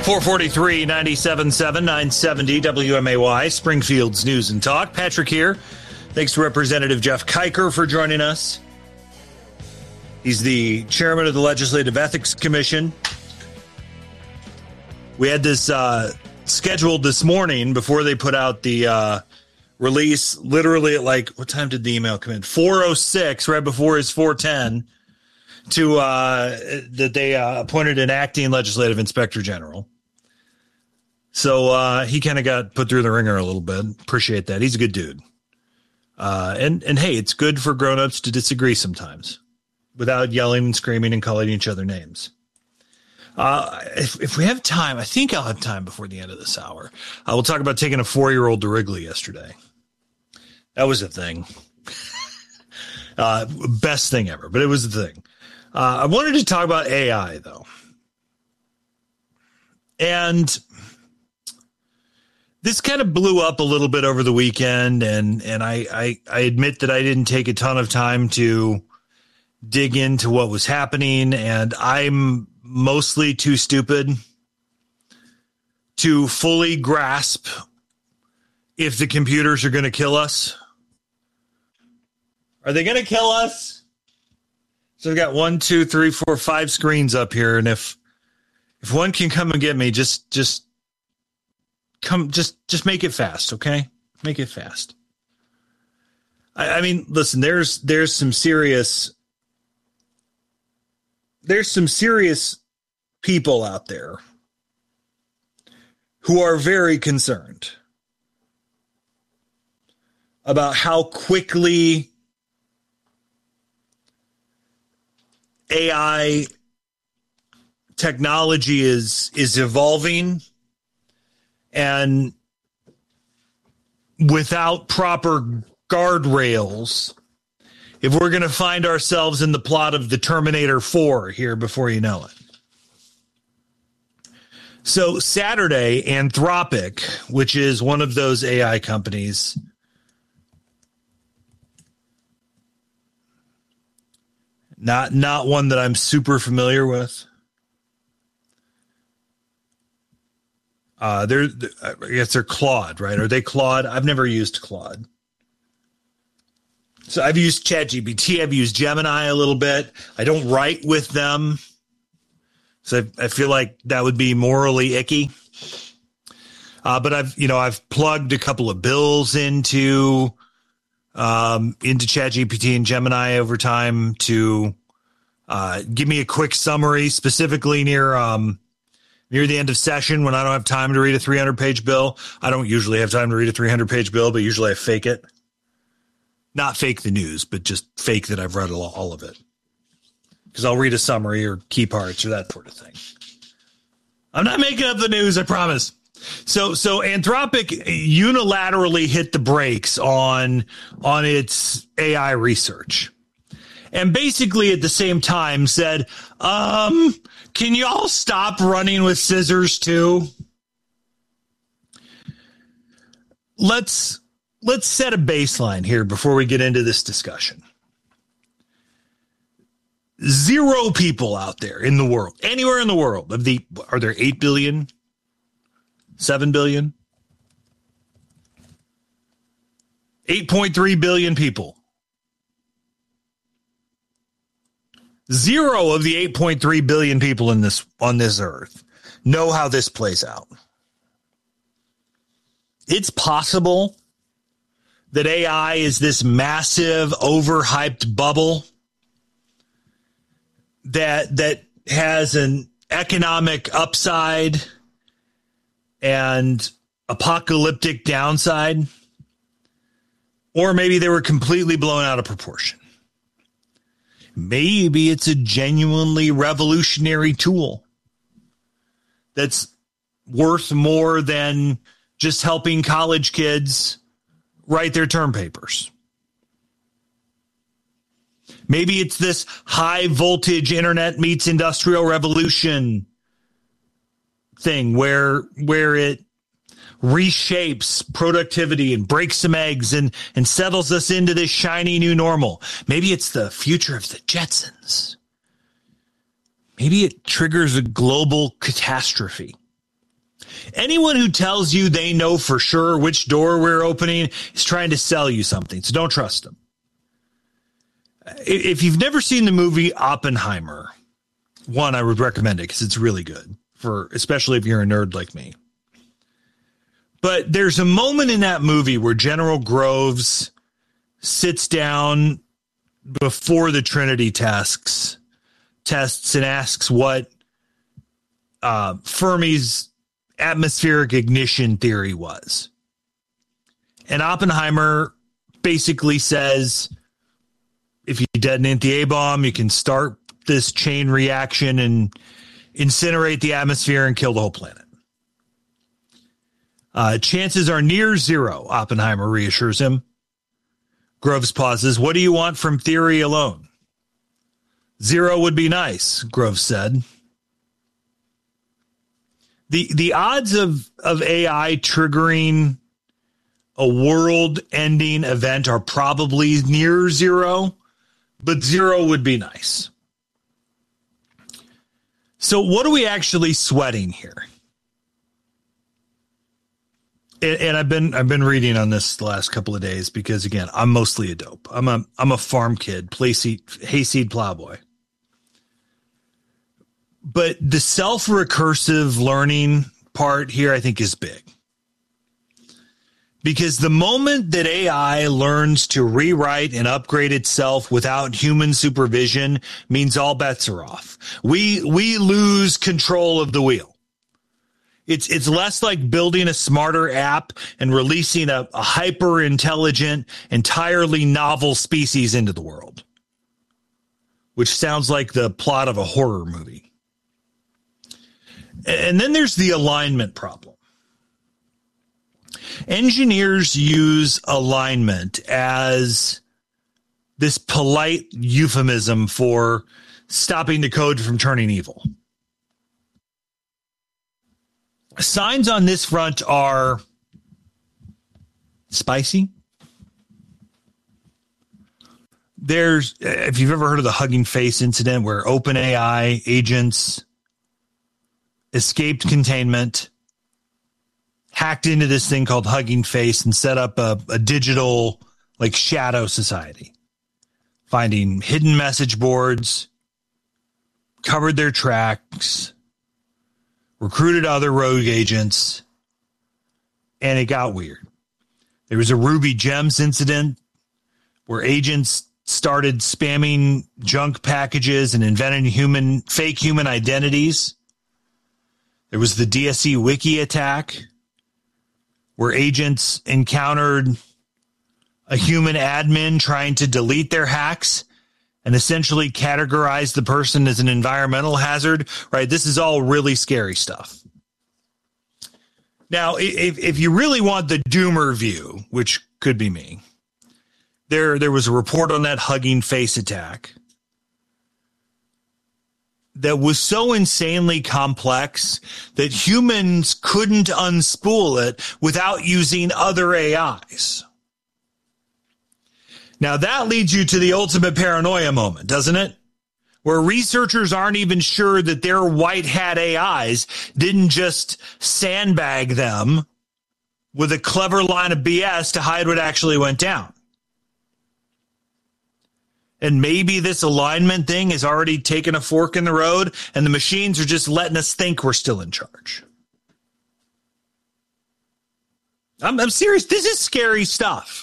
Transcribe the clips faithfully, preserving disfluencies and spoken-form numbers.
four forty-three, ninety-seven point seven, nine seventy W M A Y, Springfield's News and Talk. Patrick here. Thanks to Representative Jeff Kiker for joining us. He's the chairman of the Legislative Ethics Commission. We had this uh, scheduled this morning before they put out the uh, release, literally at like, what time did the email come in? four oh six, right before his four ten, to uh, that they uh, appointed an acting legislative inspector general. So uh, he kind of got put through the ringer a little bit. Appreciate that. He's a good dude. Uh, and, and hey, it's good for grown-ups to disagree sometimes without yelling and screaming and calling each other names. Uh, if, if we have time, I think I'll have time before the end of this hour. I will talk about taking a four-year-old to Wrigley yesterday. That was a thing. uh, best thing ever, but it was a thing. Uh, I wanted to talk about A I, though. And this kind of blew up a little bit over the weekend, and, and I, I, I admit that I didn't take a ton of time to dig into what was happening, and I'm mostly too stupid to fully grasp if the computers are going to kill us. Are they going to kill us? So I've got one, two, three, four, five screens up here, and if if one can come and get me, just just come, just just make it fast, okay? Make it fast. I, I mean, listen, there's there's some serious there's some serious people out there who are very concerned about how quickly A I technology is is evolving, and without proper guardrails, if we're going to find ourselves in the plot of the Terminator four here before you know it. So Saturday, Anthropic, which is one of those A I companies, not not one that I'm super familiar with. Uh, they're, I guess they're Claude, right? Are they Claude? I've never used Claude. So I've used ChatGPT. I've used Gemini a little bit. I don't write with them. So I, I feel like that would be morally icky. Uh, but I've, you know, I've plugged a couple of bills into, um, into ChatGPT and Gemini over time to, uh, give me a quick summary, specifically near, um, near the end of session when I don't have time to read a three hundred page bill. I don't usually have time to read a three hundred page bill, but usually I fake it. Not fake the news, but just fake that I've read all, all of it. Because I'll read a summary or key parts or that sort of thing. I'm not making up the news, I promise. So so Anthropic unilaterally hit the brakes on, on its A I research. And basically at the same time said, um, can you all stop running with scissors too? Let's let's set a baseline here before we get into this discussion. Zero people out there in the world, anywhere in the world, of the are there eight billion, seven billion, eight point three billion people. Zero of the eight point three billion people in this on this earth know how this plays out. It's possible that A I is this massive, overhyped bubble that that has an economic upside and apocalyptic downside, or maybe they were completely blown out of proportion. Maybe it's a genuinely revolutionary tool that's worth more than just helping college kids write their term papers. Maybe it's this high voltage internet meets industrial revolution thing where, where it reshapes productivity and breaks some eggs and, and settles us into this shiny new normal. Maybe it's the future of the Jetsons. Maybe it triggers a global catastrophe. Anyone who tells you they know for sure which door we're opening is trying to sell you something, so don't trust them. If you've never seen the movie Oppenheimer, one, I would recommend it because it's really good, for especially if you're a nerd like me. But there's a moment in that movie where General Groves sits down before the Trinity tests, tests and asks what uh, Fermi's atmospheric ignition theory was. And Oppenheimer basically says, if you detonate the A-bomb, you can start this chain reaction and incinerate the atmosphere and kill the whole planet. Uh, chances are near zero, Oppenheimer reassures him. Groves pauses. What do you want from theory alone? Zero would be nice, Groves said. The the odds of, of A I triggering a world-ending event are probably near zero, but zero would be nice. So what are we actually sweating here? And, and I've been I've been reading on this the last couple of days because, again, I'm mostly a dope. I'm a I'm a farm kid, playseed, hayseed plowboy. But the self-recursive learning part here, I think, is big. Because the moment that A I learns to rewrite and upgrade itself without human supervision means all bets are off. We we lose control of the wheel. It's it's less like building a smarter app and releasing a, a hyper-intelligent, entirely novel species into the world, which sounds like the plot of a horror movie. And then there's the alignment problem. Engineers use alignment as this polite euphemism for stopping the code from turning evil. Signs on this front are spicy. There's, if you've ever heard of the Hugging Face incident where OpenAI agents escaped containment, hacked into this thing called Hugging Face and set up a, a digital like shadow society, finding hidden message boards, covered their tracks, recruited other rogue agents, and it got weird. There was a Ruby Gems incident where agents started spamming junk packages and inventing human fake human identities. There was the D S E Wiki attack where agents encountered a human admin trying to delete their hacks and essentially categorize the person as an environmental hazard, right? This is all really scary stuff. Now, if, if you really want the doomer view, which could be me, there, there was a report on that Hugging Face attack that was so insanely complex that humans couldn't unspool it without using other A Is. Now, that leads you to the ultimate paranoia moment, doesn't it? Where researchers aren't even sure that their white hat A Is didn't just sandbag them with a clever line of B S to hide what actually went down. And maybe this alignment thing has already taken a fork in the road and the machines are just letting us think we're still in charge. I'm, I'm serious. This is scary stuff.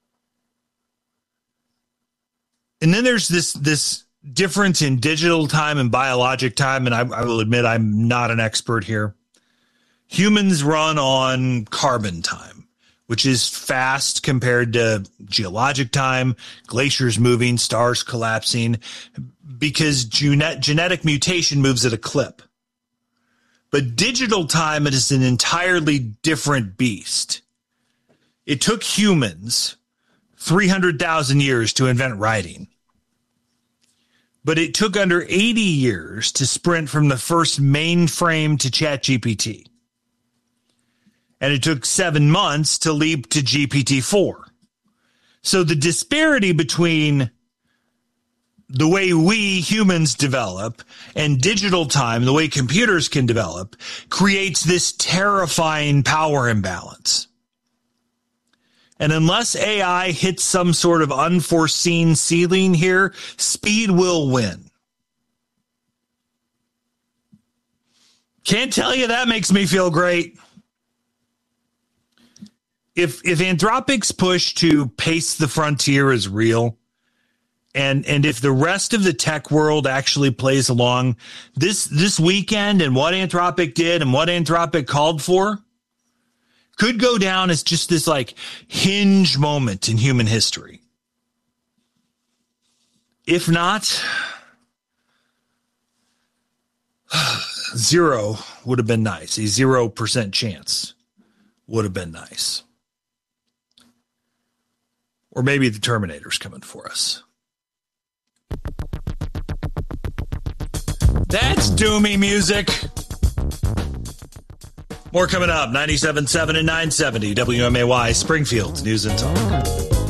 And then there's this, this difference in digital time and biologic time. And I, I will admit I'm not an expert here. Humans run on carbon time, which is fast compared to geologic time, glaciers moving, stars collapsing, because gene- genetic mutation moves at a clip. But digital time is an entirely different beast. It took humans three hundred thousand years to invent writing, but it took under eighty years to sprint from the first mainframe to ChatGPT. And it took seven months to leap to G P T four. So the disparity between the way we humans develop and digital time, the way computers can develop, creates this terrifying power imbalance. And unless A I hits some sort of unforeseen ceiling here, speed will win. Can't tell you that makes me feel great. If if Anthropic's push to pace the frontier is real, and and if the rest of the tech world actually plays along, this this weekend and what Anthropic did and what Anthropic called for could go down as just this like hinge moment in human history. If not, zero would have been nice. A zero percent chance would have been nice. Or maybe the Terminator's coming for us. That's doomy music. More coming up. ninety-seven point seven and nine seventy W M A Y, Springfield News and Talk.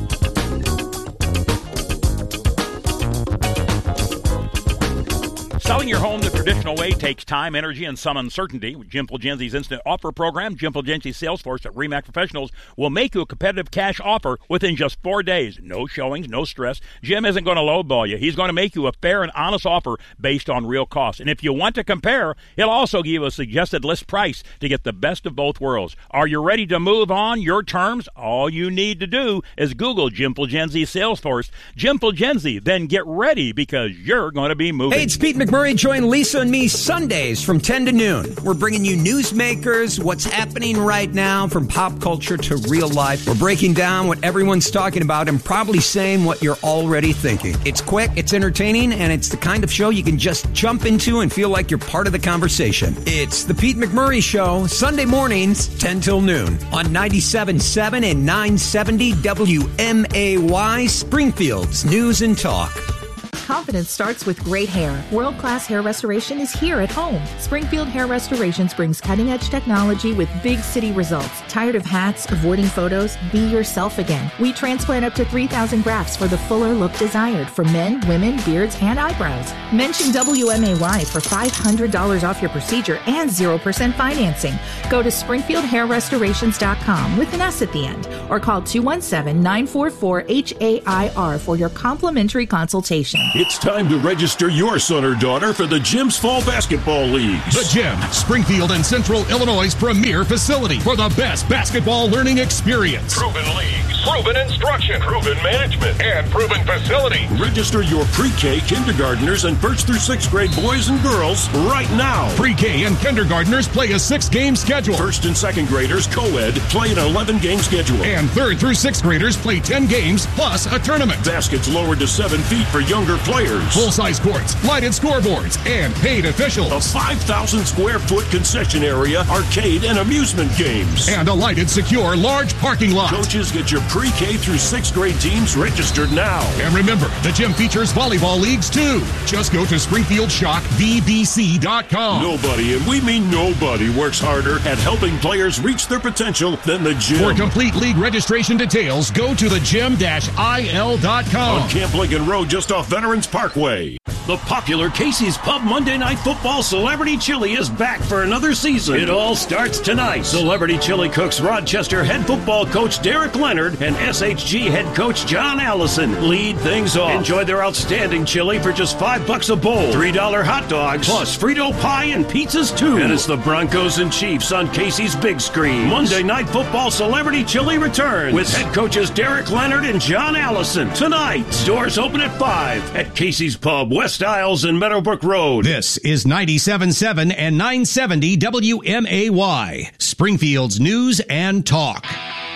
Selling your home the traditional way takes time, energy, and some uncertainty. With Jim Fulgenzi's instant offer program, Jim Fulgenzi's sales force at RE/MAX Professionals will make you a competitive cash offer within just four days. No showings, no stress. Jim isn't going to lowball you. He's going to make you a fair and honest offer based on real costs. And if you want to compare, he'll also give you a suggested list price to get the best of both worlds. Are you ready to move on your terms? All you need to do is Google Jim Fulgenzi's sales force. Jim Fulgenzi, then get ready because you're going to be moving. Hey, it's Pete McMurray. Join Lisa and me Sundays from ten to noon. We're bringing you newsmakers, what's happening right now from pop culture to real life. We're breaking down what everyone's talking about and probably saying what you're already thinking. It's quick, it's entertaining, and it's the kind of show you can just jump into and feel like you're part of the conversation. It's the Pete McMurray Show, Sunday mornings, ten till noon on ninety-seven point seven and nine seventy W M A Y, Springfield's News and Talk. Confidence starts with great hair. World-class hair restoration is here at home. Springfield Hair Restorations brings cutting-edge technology with big city results. Tired of hats, avoiding photos? Be yourself again. We transplant up to three thousand grafts for the fuller look desired for men, women, beards, and eyebrows. Mention W M A Y for five hundred dollars off your procedure and zero percent financing. Go to springfield hair restorations dot com with an S at the end or call two one seven, nine four four, H A I R for your complimentary consultation. It's time to register your son or daughter for the Gym's Fall Basketball Leagues. The Gym, Springfield and Central Illinois' premier facility for the best basketball learning experience. Proven leagues, proven instruction, proven management, and proven facility. Register your pre-K, kindergartners, and first through sixth grade boys and girls right now. Pre-K and kindergartners play a six-game schedule. First and second graders, co-ed, play an eleven-game schedule. And third through sixth graders play ten games plus a tournament. Baskets lowered to seven feet for younger players. Full-size courts, lighted scoreboards, and paid officials. A five thousand square foot concession area, arcade, and amusement games. And a lighted, secure, large parking lot. Coaches, get your pre-K through sixth grade teams registered now. And remember, the gym features volleyball leagues too. Just go to springfield shock v b c dot com. Nobody, and we mean nobody, works harder at helping players reach their potential than the gym. For complete league registration details, go to the gym dash I L dot com. On Camp Lincoln Road, just off Veterans Parkway. The popular Casey's Pub Monday Night Football Celebrity Chili is back for another season. It all starts tonight. Celebrity Chili cooks Rochester head football coach Derek Leonard and S H G head coach John Allison lead things off. Enjoy their outstanding chili for just five bucks a bowl. Three dollar hot dogs plus Frito pie and pizzas too. And it's the Broncos and Chiefs on Casey's big screen. Monday Night Football Celebrity Chili returns with head coaches Derek Leonard and John Allison tonight. Doors open at five at Casey's Pub, West Isles and Meadowbrook Road. This is ninety-seven point seven and nine seventy W M A Y, Springfield's News and Talk.